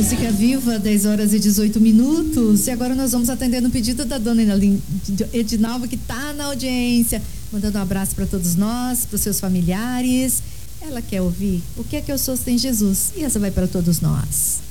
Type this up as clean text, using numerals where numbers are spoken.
Música Viva, 10 horas e 18 minutos. E agora nós vamos atender no pedido da dona Edinalva, que está na audiência, mandando um abraço para todos nós, para os seus familiares. Ela quer ouvir O Que É Que Eu Sou Sem Jesus. E essa vai para todos nós.